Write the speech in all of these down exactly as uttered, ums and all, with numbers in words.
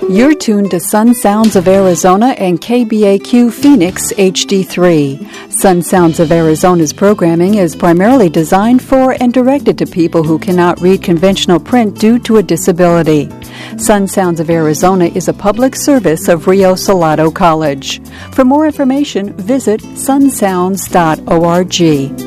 You're tuned to Sun Sounds of Arizona and K B A Q Phoenix H D three. Sun Sounds of Arizona's programming is primarily designed for and directed to people who cannot read conventional print due to a disability. Sun Sounds of Arizona is a public service of Rio Salado College. For more information, visit sun sounds dot org.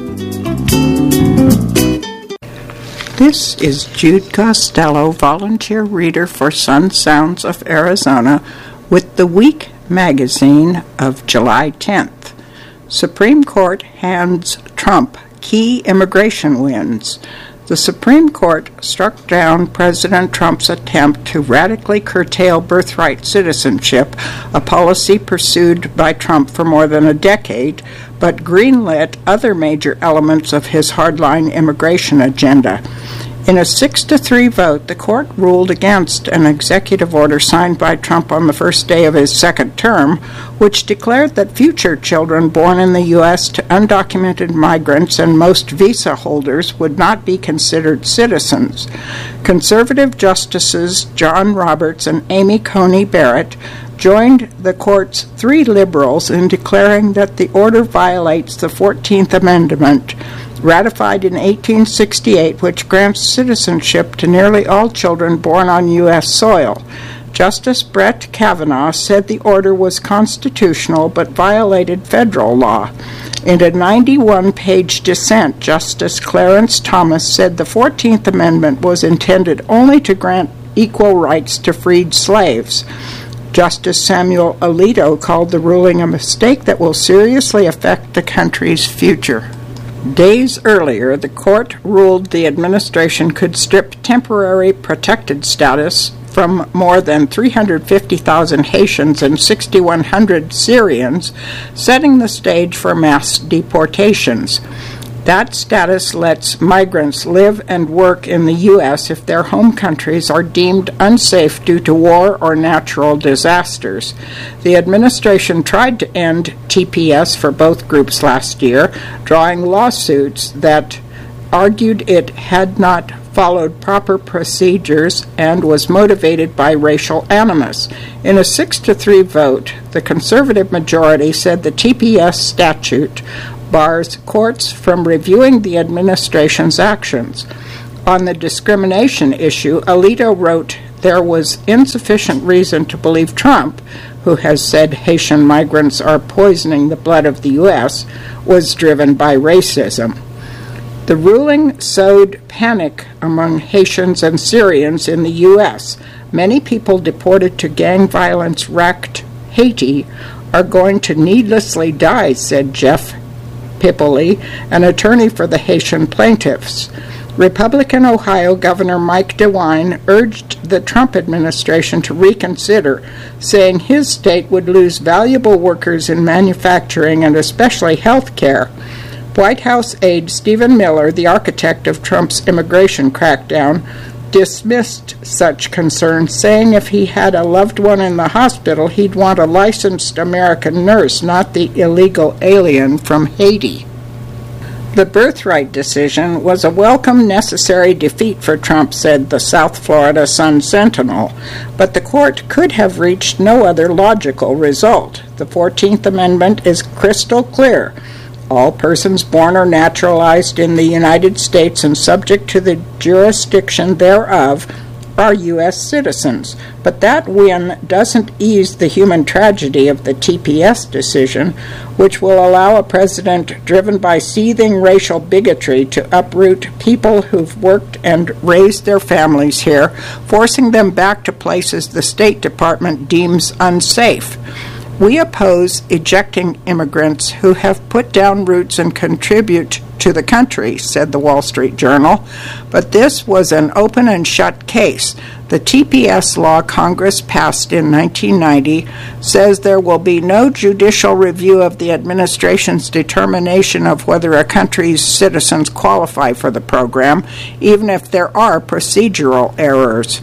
This is Jude Costello, volunteer reader for Sun Sounds of Arizona, with the Week magazine of July tenth. Supreme Court hands Trump key immigration wins. The Supreme Court struck down President Trump's attempt to radically curtail birthright citizenship, a policy pursued by Trump for more than a decade, but greenlit other major elements of his hardline immigration agenda. In a six to three vote, the court ruled against an executive order signed by Trump on the first day of his second term, which declared that future children born in the U S to undocumented migrants and most visa holders would not be considered citizens. Conservative Justices John Roberts and Amy Coney Barrett joined the court's three liberals in declaring that the order violates the fourteenth Amendment, ratified in eighteen sixty-eight, which grants citizenship to nearly all children born on U S soil. Justice Brett Kavanaugh said the order was constitutional but violated federal law. In a ninety-one page dissent, Justice Clarence Thomas said the fourteenth Amendment was intended only to grant equal rights to freed slaves. Justice Samuel Alito called the ruling a mistake that will seriously affect the country's future. Days earlier, the court ruled the administration could strip temporary protected status from more than three hundred fifty thousand Haitians and six thousand one hundred Syrians, setting the stage for mass deportations. That status lets migrants live and work in the U S if their home countries are deemed unsafe due to war or natural disasters. The administration tried to end T P S for both groups last year, drawing lawsuits that argued it had not followed proper procedures and was motivated by racial animus. In a six to three vote, the conservative majority said the T P S statute bars courts from reviewing the administration's actions. On the discrimination issue, Alito wrote, "There was insufficient reason to believe Trump, who has said Haitian migrants are poisoning the blood of the U S, was driven by racism." The ruling sowed panic among Haitians and Syrians in the U S. Many people deported to gang violence-wracked Haiti are going to needlessly die, said Jeff Pipoli, an attorney for the Haitian plaintiffs. Republican Ohio Governor Mike DeWine urged the Trump administration to reconsider, saying his state would lose valuable workers in manufacturing and especially health care. White House aide Stephen Miller, the architect of Trump's immigration crackdown, dismissed such concerns, saying if he had a loved one in the hospital, he'd want a licensed American nurse, not the illegal alien from Haiti. The birthright decision was a welcome, necessary defeat for Trump, said the South Florida Sun-Sentinel, but the court could have reached no other logical result. The fourteenth Amendment is crystal clear. All persons born or naturalized in the United States and subject to the jurisdiction thereof are U S citizens. But that win doesn't ease the human tragedy of the T P S decision, which will allow a president driven by seething racial bigotry to uproot people who've worked and raised their families here, forcing them back to places the State Department deems unsafe. We oppose ejecting immigrants who have put down roots and contribute to the country, said the Wall Street Journal. But this was an open and shut case. The T P S law Congress passed in nineteen ninety says there will be no judicial review of the administration's determination of whether a country's citizens qualify for the program, even if there are procedural errors.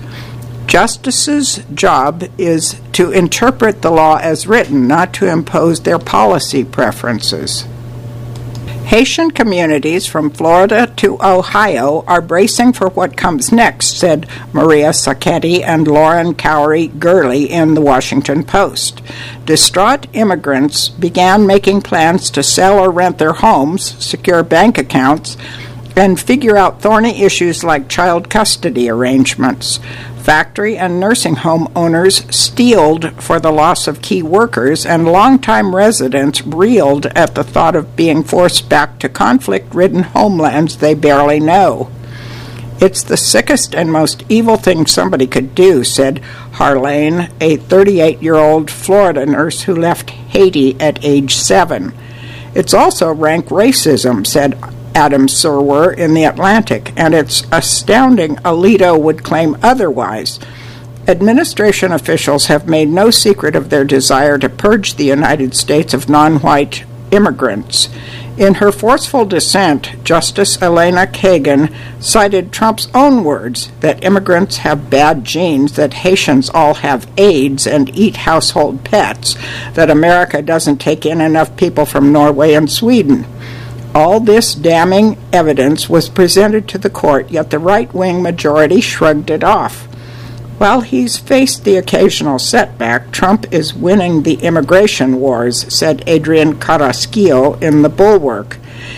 Justices' job is to interpret the law as written, not to impose their policy preferences. Haitian communities from Florida to Ohio are bracing for what comes next, said Maria Sacchetti and Lauren Cowrie-Gurley in the Washington Post. Distraught immigrants began making plans to sell or rent their homes, secure bank accounts, and figure out thorny issues like child custody arrangements. Factory and nursing home owners steeled for the loss of key workers, and longtime residents reeled at the thought of being forced back to conflict-ridden homelands they barely know. "It's the sickest and most evil thing somebody could do," said Harlane, a thirty-eight-year-old Florida nurse who left Haiti at age seven. "It's also rank racism," said Adam Serwer in The Atlantic, and it's astounding Alito would claim otherwise. Administration officials have made no secret of their desire to purge the United States of non-white immigrants. In her forceful dissent, Justice Elena Kagan cited Trump's own words that immigrants have bad genes, that Haitians all have AIDS and eat household pets, that America doesn't take in enough people from Norway and Sweden. All this damning evidence was presented to the court, yet the right-wing majority shrugged it off. While he's faced the occasional setback, Trump is winning the immigration wars, said Adrian Carrasquillo in The Bulwark.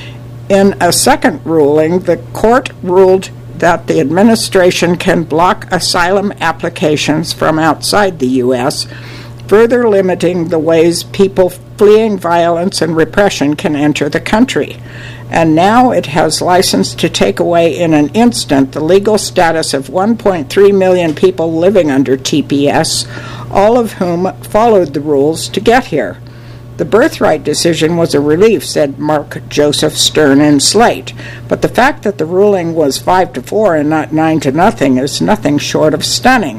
In a second ruling, the court ruled that the administration can block asylum applications from outside the U S, further limiting the ways people fleeing violence and repression can enter the country. And now it has license to take away in an instant the legal status of one point three million people living under T P S, all of whom followed the rules to get here. The birthright decision was a relief, said Mark Joseph Stern in Slate, but the fact that the ruling was five to four and not nine to nothing is nothing short of stunning.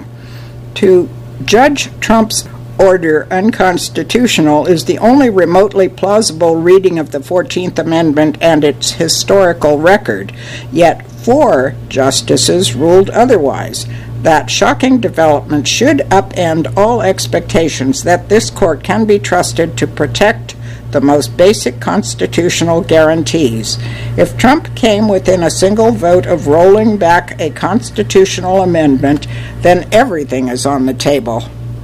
To judge Trump's order unconstitutional is the only remotely plausible reading of the fourteenth Amendment and its historical record, yet four justices ruled otherwise. That shocking development should upend all expectations that this court can be trusted to protect the most basic constitutional guarantees. If Trump came within a single vote of rolling back a constitutional amendment, then everything is on the table.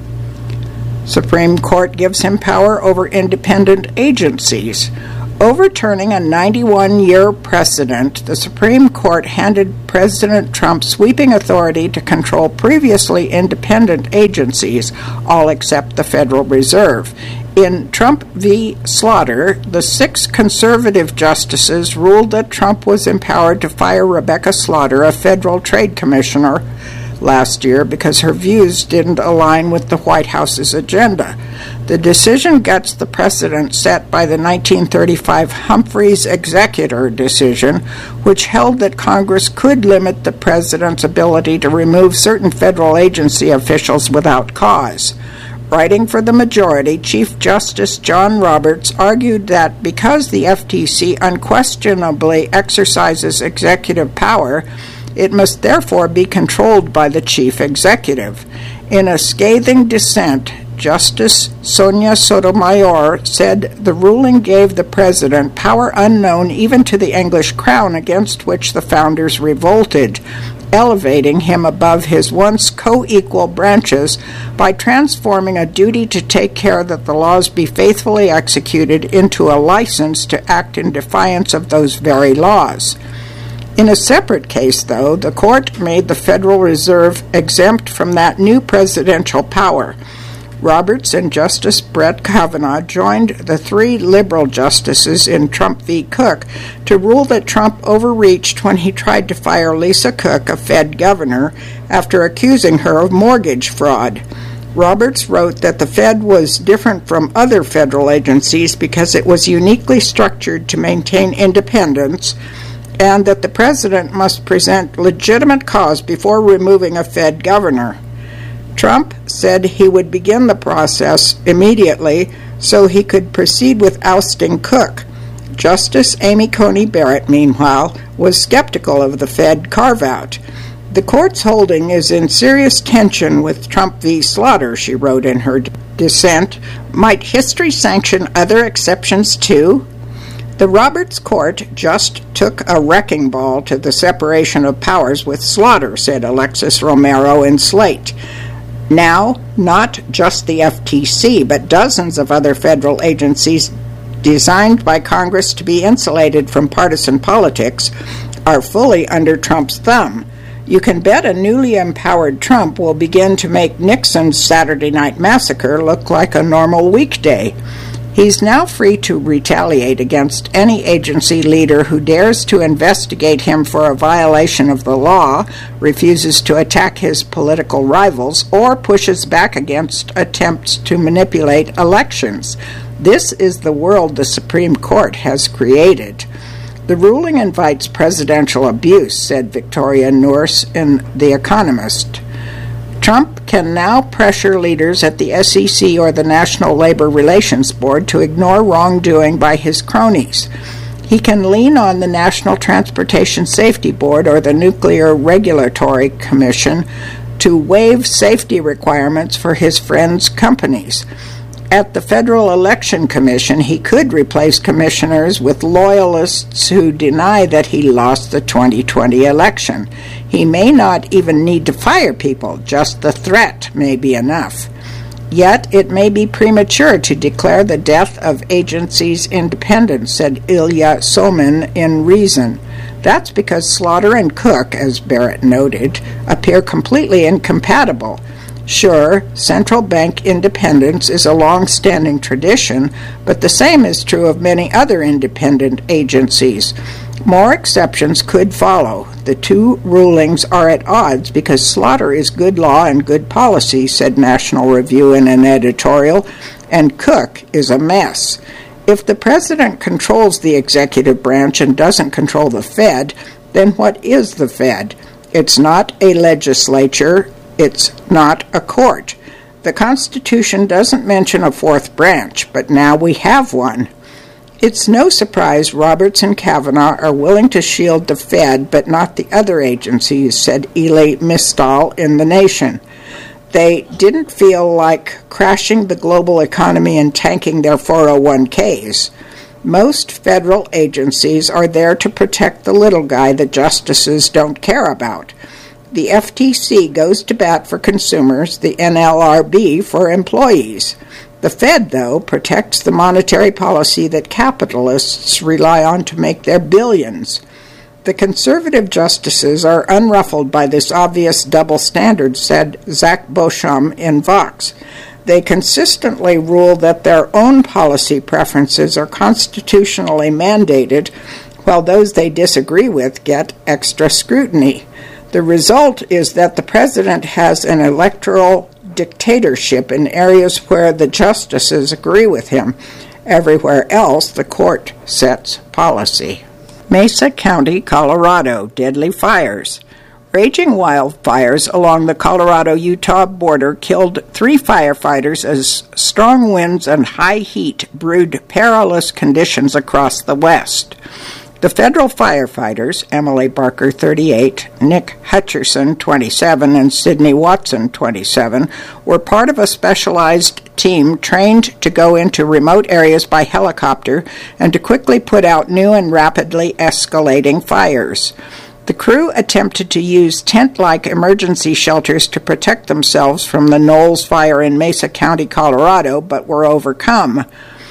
Supreme Court gives him power over independent agencies. Overturning a ninety-one-year precedent, the Supreme Court handed President Trump sweeping authority to control previously independent agencies, all except the Federal Reserve. In Trump v. Slaughter, the six conservative justices ruled that Trump was empowered to fire Rebecca Slaughter, a federal trade commissioner, last year because her views didn't align with the White House's agenda. The decision guts the precedent set by the nineteen thirty-five Humphreys Executor decision, which held that Congress could limit the president's ability to remove certain federal agency officials without cause. Writing for the majority, Chief Justice John Roberts argued that because the F T C unquestionably exercises executive power, it must therefore be controlled by the chief executive. In a scathing dissent, Justice Sonia Sotomayor said the ruling gave the president power unknown even to the English crown against which the founders revolted, elevating him above his once co-equal branches by transforming a duty to take care that the laws be faithfully executed into a license to act in defiance of those very laws. In a separate case, though, the court made the Federal Reserve exempt from that new presidential power. Roberts and Justice Brett Kavanaugh joined the three liberal justices in Trump v. Cook to rule that Trump overreached when he tried to fire Lisa Cook, a Fed governor, after accusing her of mortgage fraud. Roberts wrote that the Fed was different from other federal agencies because it was uniquely structured to maintain independence, and that the president must present legitimate cause before removing a Fed governor. Trump said he would begin the process immediately so he could proceed with ousting Cook. Justice Amy Coney Barrett, meanwhile, was skeptical of the Fed carve-out. The court's holding is in serious tension with Trump v. Slaughter, she wrote in her dissent. Might history sanction other exceptions too? The Roberts Court just took a wrecking ball to the separation of powers with Slaughter, said Alexis Romero in Slate. Now, not just the F T C, but dozens of other federal agencies designed by Congress to be insulated from partisan politics are fully under Trump's thumb. You can bet a newly empowered Trump will begin to make Nixon's Saturday Night Massacre look like a normal weekday. He's now free to retaliate against any agency leader who dares to investigate him for a violation of the law, refuses to attack his political rivals, or pushes back against attempts to manipulate elections. This is the world the Supreme Court has created. The ruling invites presidential abuse, said Victoria Nourse in The Economist. Trump can now pressure leaders at the S E C or the National Labor Relations Board to ignore wrongdoing by his cronies. He can lean on the National Transportation Safety Board or the Nuclear Regulatory Commission to waive safety requirements for his friends' companies. At the Federal Election Commission, he could replace commissioners with loyalists who deny that he lost the twenty twenty election. He may not even need to fire people, just the threat may be enough. Yet it may be premature to declare the death of agencies' independence, said Ilya Somin in Reason. That's because Slaughter and Cook, as Barrett noted, appear completely incompatible. Sure, central bank independence is a long-standing tradition, but the same is true of many other independent agencies. More exceptions could follow. The two rulings are at odds because Slaughter is good law and good policy, said National Review in an editorial, and Cook is a mess. If the president controls the executive branch and doesn't control the Fed, then what is the Fed? It's not a legislature. It's not a court. The Constitution doesn't mention a fourth branch, but now we have one. It's no surprise Roberts and Kavanaugh are willing to shield the Fed, but not the other agencies, said Elie Mystal in The Nation. They didn't feel like crashing the global economy and tanking their four oh one k's. Most federal agencies are there to protect the little guy the justices don't care about. The F T C goes to bat for consumers, the N L R B for employees. The Fed, though, protects the monetary policy that capitalists rely on to make their billions. The conservative justices are unruffled by this obvious double standard, said Zach Beauchamp in Vox. They consistently rule that their own policy preferences are constitutionally mandated, while those they disagree with get extra scrutiny. The result is that the president has an electoral dictatorship in areas where the justices agree with him. Everywhere else, the court sets policy. Mesa County, Colorado, deadly fires. Raging wildfires along the Colorado-Utah border killed three firefighters as strong winds and high heat brewed perilous conditions across the west. The federal firefighters, Emily Barker, thirty-eight, Nick Hutcherson, twenty-seven, and Sidney Watson, twenty-seven, were part of a specialized team trained to go into remote areas by helicopter and to quickly put out new and rapidly escalating fires. The crew attempted to use tent-like emergency shelters to protect themselves from the Knowles Fire in Mesa County, Colorado, but were overcome.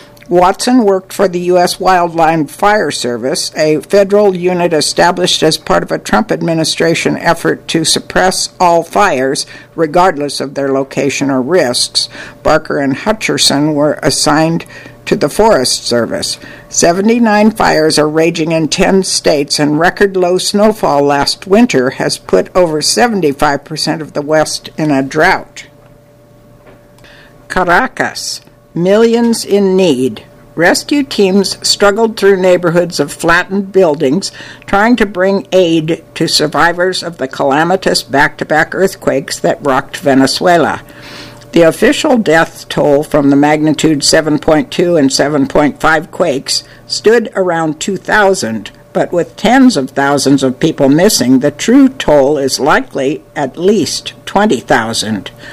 Watson worked for the U S Wildland Fire Service, a federal unit established as part of a Trump administration effort to suppress all fires, regardless of their location or risks. Barker and Hutcherson were assigned to the Forest Service. seventy-nine fires are raging in ten states, and record low snowfall last winter has put over seventy-five percent of the West in a drought. Caracas. Millions in need. Rescue teams struggled through neighborhoods of flattened buildings, trying to bring aid to survivors of the calamitous back-to-back earthquakes that rocked Venezuela. The official death toll from the magnitude seven point two and seven point five quakes stood around two thousand, but with tens of thousands of people missing, the true toll is likely at least twenty thousand.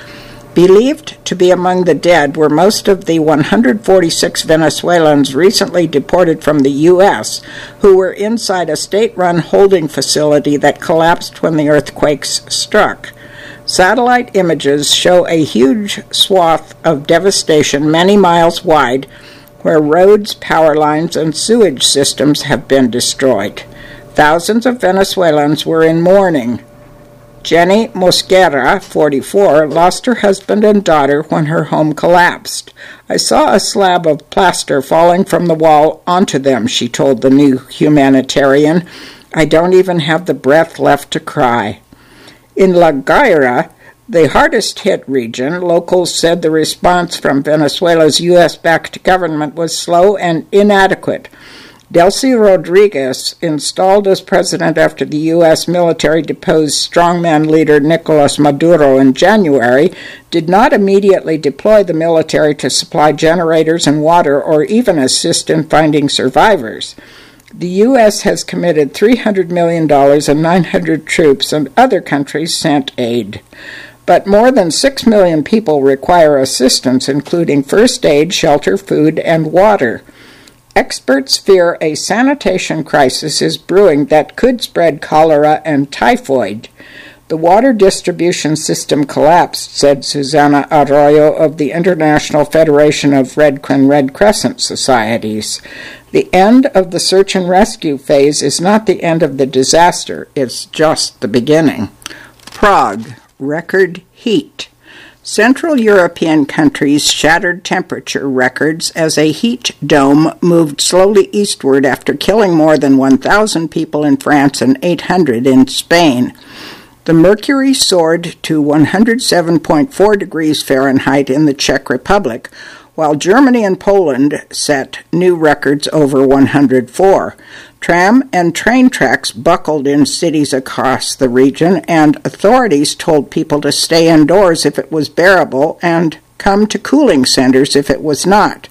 Believed to be among the dead were most of the one hundred forty-six Venezuelans recently deported from the U S who were inside a state-run holding facility that collapsed when the earthquakes struck. Satellite images show a huge swath of devastation many miles wide where roads, power lines, and sewage systems have been destroyed. Thousands of Venezuelans were in mourning. Jenny Mosquera, forty-four, lost her husband and daughter when her home collapsed. I saw a slab of plaster falling from the wall onto them, she told the New Humanitarian. I don't even have the breath left to cry. In La Guaira, the hardest-hit region, locals said the response from Venezuela's U S-backed government was slow and inadequate. Delcy Rodriguez, installed as president after the U S military deposed strongman leader Nicolas Maduro in January, did not immediately deploy the military to supply generators and water or even assist in finding survivors. The U S has committed three hundred million dollars and nine hundred troops, and other countries sent aid. But more than six million people require assistance, including first aid, shelter, food, and water. Experts fear a sanitation crisis is brewing that could spread cholera and typhoid. The water distribution system collapsed, said Susana Arroyo of the International Federation of Red and Red Crescent Societies. The end of the search and rescue phase is not the end of the disaster, it's just the beginning. Prague, record heat. Central European countries shattered temperature records as a heat dome moved slowly eastward after killing more than one thousand people in France and eight hundred in Spain. The mercury soared to one hundred seven point four degrees Fahrenheit in the Czech Republic, while Germany and Poland set new records over one hundred four. Tram and train tracks buckled in cities across the region, and authorities told people to stay indoors if it was bearable and come to cooling centers if it was not.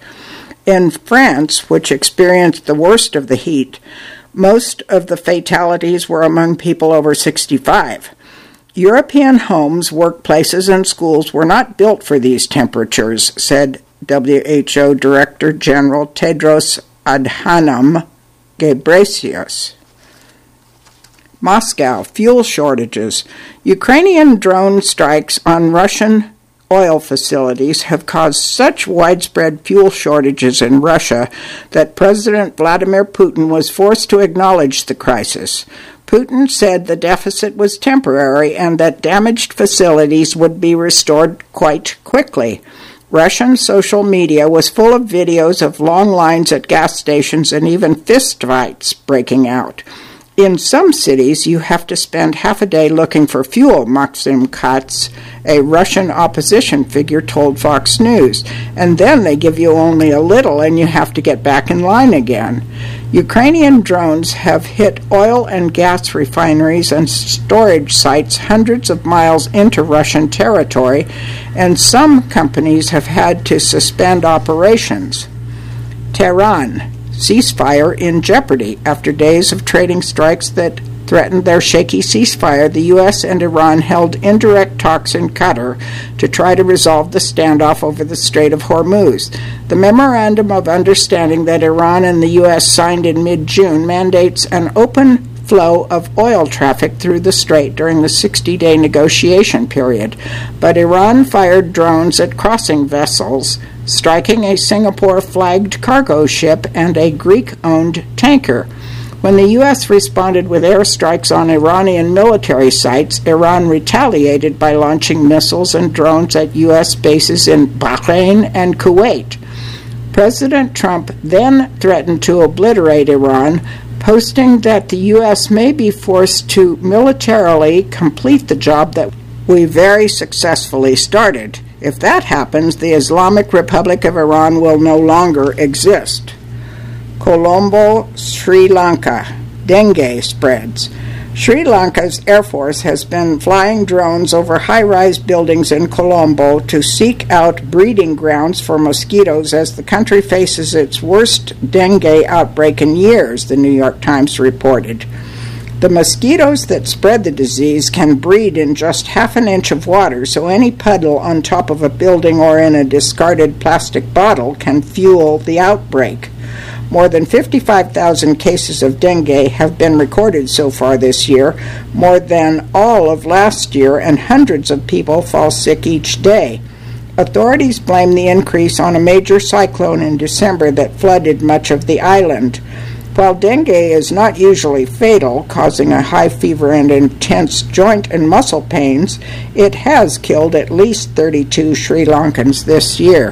In France, which experienced the worst of the heat, most of the fatalities were among people over sixty-five. European homes, workplaces, and schools were not built for these temperatures, said W H O Director General Tedros Adhanom Ghebreyesus. Moscow, fuel shortages. Ukrainian drone strikes on Russian oil facilities have caused such widespread fuel shortages in Russia that President Vladimir Putin was forced to acknowledge the crisis. Putin said the deficit was temporary and that damaged facilities would be restored quite quickly. Russian social media was full of videos of long lines at gas stations and even fistfights breaking out. In some cities, you have to spend half a day looking for fuel, Maxim Katz, a Russian opposition figure, told Fox News, and then they give you only a little and you have to get back in line again. Ukrainian drones have hit oil and gas refineries and storage sites hundreds of miles into Russian territory, and some companies have had to suspend operations. Tehran, ceasefire in jeopardy. After days of trading strikes that threatened their shaky ceasefire, the U S and Iran held indirect talks in Qatar to try to resolve the standoff over the Strait of Hormuz. The Memorandum of Understanding that Iran and the U S signed in mid-June mandates an open flow of oil traffic through the strait during the sixty-day negotiation period, but Iran fired drones at crossing vessels, striking a Singapore-flagged cargo ship and a Greek-owned tanker. When the U S responded with airstrikes on Iranian military sites, Iran retaliated by launching missiles and drones at U S bases in Bahrain and Kuwait. President Trump then threatened to obliterate Iran, posting that the U S may be forced to militarily complete the job that we very successfully started. If that happens, the Islamic Republic of Iran will no longer exist. Colombo, Sri Lanka. Dengue spreads. Sri Lanka's Air Force has been flying drones over high-rise buildings in Colombo to seek out breeding grounds for mosquitoes as the country faces its worst dengue outbreak in years, the New York Times reported. The mosquitoes that spread the disease can breed in just half an inch of water, so any puddle on top of a building or in a discarded plastic bottle can fuel the outbreak. More than fifty-five thousand cases of dengue have been recorded so far this year, more than all of last year, and hundreds of people fall sick each day. Authorities blame the increase on a major cyclone in December that flooded much of the island. While dengue is not usually fatal, causing a high fever and intense joint and muscle pains, it has killed at least thirty-two Sri Lankans this year.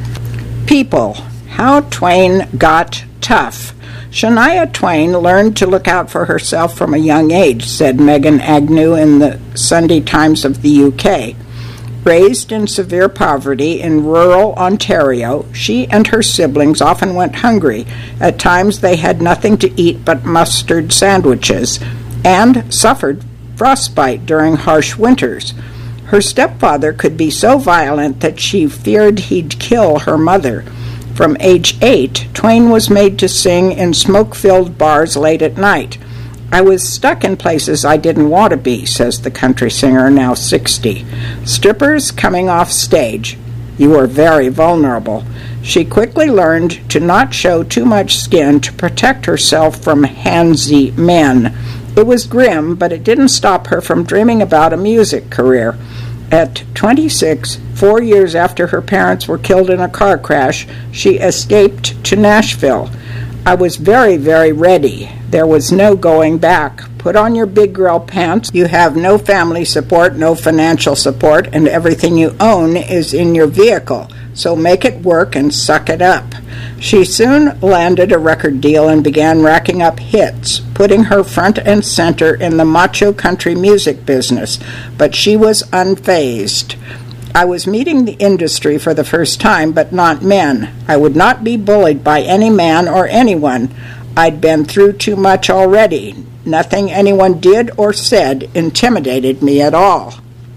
People. How Twain got tough. Shania Twain learned to look out for herself from a young age, said Megan Agnew in the Sunday Times of the U K. Raised in severe poverty in rural Ontario, she and her siblings often went hungry. At times they had nothing to eat but mustard sandwiches, and suffered frostbite during harsh winters. Her stepfather could be so violent that she feared he'd kill her mother. From age eight, Twain was made to sing in smoke-filled bars late at night. I was stuck in places I didn't want to be, says the country singer, now sixty. Strippers coming off stage. You were very vulnerable. She quickly learned to not show too much skin to protect herself from handsy men. It was grim, but it didn't stop her from dreaming about a music career. At twenty-six, four years after her parents were killed in a car crash, she escaped to Nashville. I was very, very ready. There was no going back. Put on your big girl pants. You have no family support, no financial support, and everything you own is in your vehicle. So make it work and suck it up. She soon landed a record deal and began racking up hits, putting her front and center in the macho country music business. But she was unfazed. I was meeting the industry for the first time, but not men. I would not be bullied by any man or anyone. I'd been through too much already. Nothing anyone did or said intimidated me at all.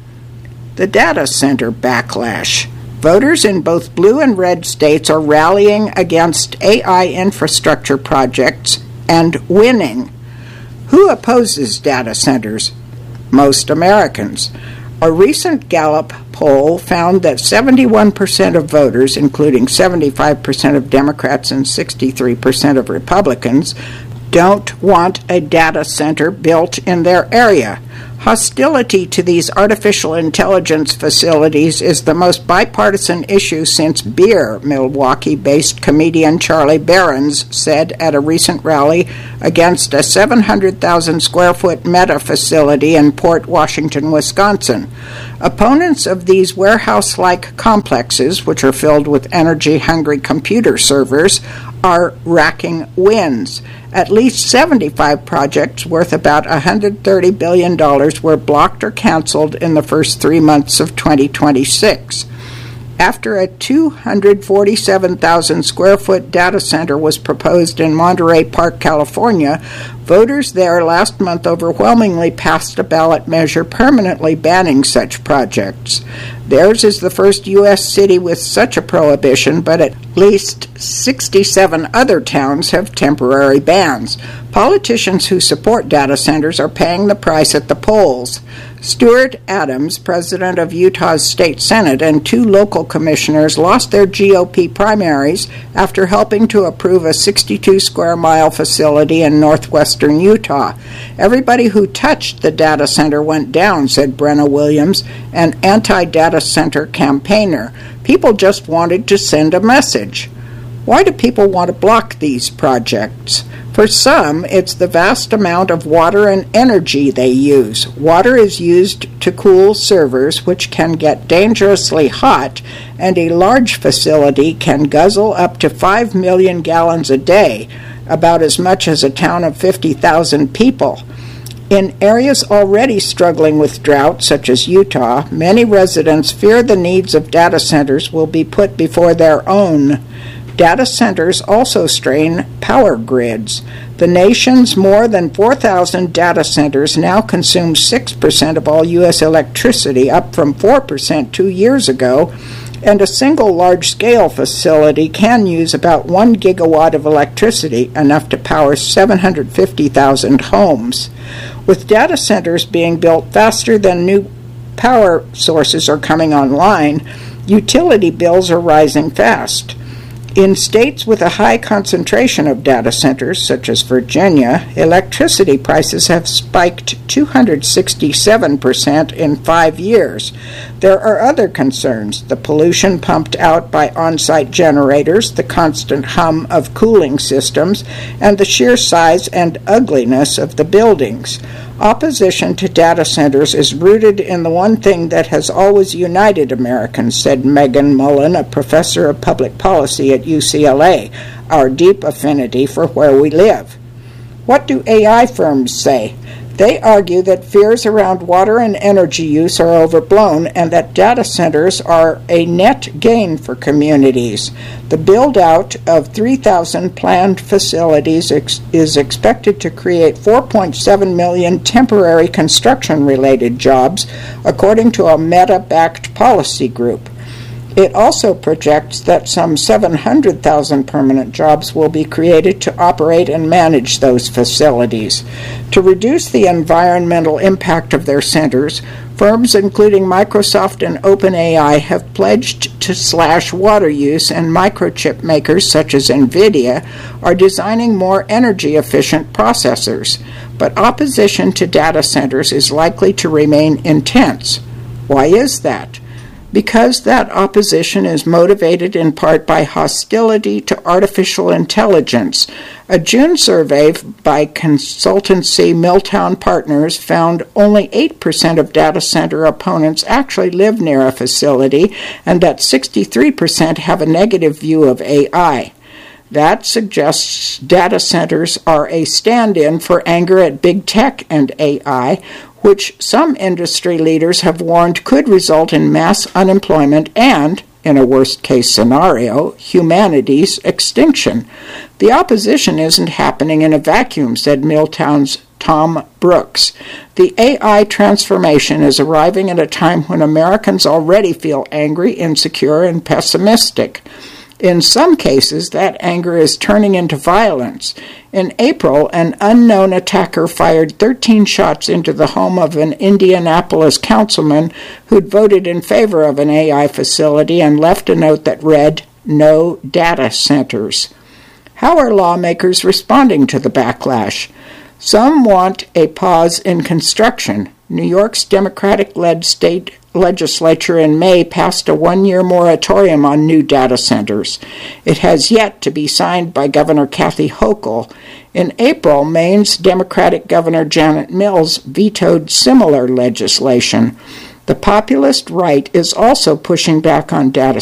The data center backlash. Voters in both blue and red states are rallying against A I infrastructure projects and winning. Who opposes data centers? Most Americans. A recent Gallup poll found that seventy-one percent of voters, including seventy-five percent of Democrats and sixty-three percent of Republicans, don't want a data center built in their area. Hostility to these artificial intelligence facilities is the most bipartisan issue since beer, Milwaukee-based comedian Charlie Berens said at a recent rally against a seven hundred thousand square foot Meta facility in Port Washington, Wisconsin. Opponents of these warehouse-like complexes, which are filled with energy-hungry computer servers, are racking wins. At least seventy-five projects worth about one hundred thirty billion dollars were blocked or canceled in the first three months of twenty twenty-six. After a two hundred forty-seven thousand square foot data center was proposed in Monterey Park, California, voters there last month overwhelmingly passed a ballot measure permanently banning such projects. Theirs is the first U S city with such a prohibition, but at least sixty-seven other towns have temporary bans. Politicians who support data centers are paying the price at the polls. Stuart Adams, president of Utah's state senate, and two local commissioners lost their G O P primaries after helping to approve a sixty-two square mile facility in northwestern Utah. Everybody who touched the data center went down, said Brenna Williams, an anti-data center campaigner. People just wanted to send a message. Why do people want to block these projects? For some, it's the vast amount of water and energy they use. Water is used to cool servers, which can get dangerously hot, and a large facility can guzzle up to five million gallons a day, about as much as a town of fifty thousand people. In areas already struggling with drought, such as Utah, many residents fear the needs of data centers will be put before their own. Data centers also strain power grids. The nation's more than four thousand data centers now consume six percent of all U S electricity, up from four percent two years ago, And a single large-scale facility can use about one gigawatt of electricity, enough to power seven hundred fifty thousand homes. With data centers being built faster than new power sources are coming online, utility bills are rising fast. In states with a high concentration of data centers, such as Virginia, electricity prices have spiked two hundred sixty-seven percent in five years. There are other concerns: the pollution pumped out by on-site generators, the constant hum of cooling systems, and the sheer size and ugliness of the buildings. Opposition to data centers is rooted in the one thing that has always united Americans, said Megan Mullen, a professor of public policy at U C L A, our deep affinity for where we live. What do A I firms say? They argue that fears around water and energy use are overblown and that data centers are a net gain for communities. The build-out of three thousand planned facilities ex- is expected to create four point seven million temporary construction-related jobs, according to a Meta-backed policy group. It also projects that some seven hundred thousand permanent jobs will be created to operate and manage those facilities. To reduce the environmental impact of their centers, firms including Microsoft and OpenAI have pledged to slash water use, and microchip makers such as NVIDIA are designing more energy-efficient processors. But opposition to data centers is likely to remain intense. Why is that? Because that opposition is motivated in part by hostility to artificial intelligence. A June survey by consultancy Milltown Partners found only eight percent of data center opponents actually live near a facility, and that sixty-three percent have a negative view of A I. That suggests data centers are a stand-in for anger at big tech and A I, which some industry leaders have warned could result in mass unemployment and, in a worst-case scenario, humanity's extinction. The opposition isn't happening in a vacuum, said Milltown's Tom Brooks. The A I transformation is arriving at a time when Americans already feel angry, insecure, and pessimistic. In some cases, that anger is turning into violence. In April, an unknown attacker fired thirteen shots into the home of an Indianapolis councilman who'd voted in favor of an A I facility and left a note that read, "No data centers." How are lawmakers responding to the backlash? Some want a pause in construction. New York's Democratic-led state legislature in May passed a one-year moratorium on new data centers. It has yet to be signed by Governor Kathy Hochul. In April, Maine's Democratic Governor Janet Mills vetoed similar legislation. The populist right is also pushing back on data